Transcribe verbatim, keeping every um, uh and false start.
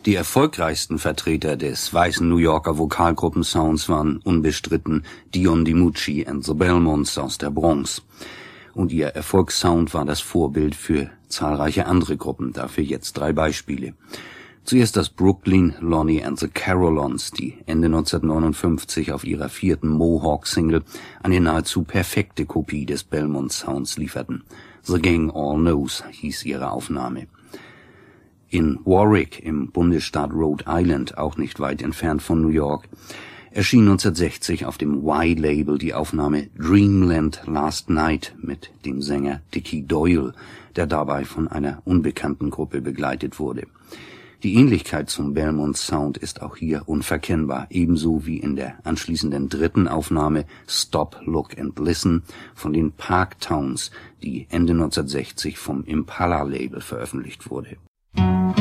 Die erfolgreichsten Vertreter des weißen New Yorker Vokalgruppensounds waren unbestritten Dion DiMucci and the Belmonts aus der Bronx. Und ihr Erfolgssound war das Vorbild für zahlreiche andere Gruppen, dafür jetzt drei Beispiele. Zuerst das Brooklyn Lonnie and the Carolons, die Ende neunzehnhundertneunundfünfzig auf ihrer vierten Mohawk-Single eine nahezu perfekte Kopie des Belmont-Sounds lieferten. The Gang All Knows hieß ihre Aufnahme. In Warwick im Bundesstaat Rhode Island, auch nicht weit entfernt von New York, erschien neunzehnhundertsechzig auf dem Y-Label die Aufnahme Dreamland Last Night mit dem Sänger Dickie Doyle, der dabei von einer unbekannten Gruppe begleitet wurde. Die Ähnlichkeit zum Belmont-Sound ist auch hier unverkennbar, ebenso wie in der anschließenden dritten Aufnahme Stop, Look and Listen von den Park Towns, die Ende neunzehnhundertsechzig vom Impala-Label veröffentlicht wurde.